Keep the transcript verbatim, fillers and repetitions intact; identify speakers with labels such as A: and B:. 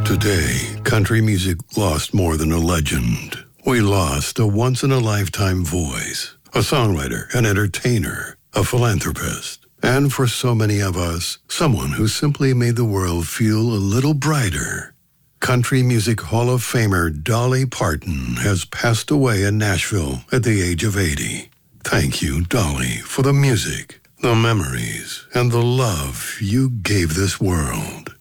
A: Today, country music lost more than a legend. We lost a once-in-a-lifetime voice, a songwriter, an entertainer, a philanthropist, and for so many of us, someone who simply made the world feel a little brighter. Country Music Hall of Famer Dolly Parton has passed away in Nashville at the age of eighty. Thank you, Dolly, for the music, the memories, and the love you gave this world.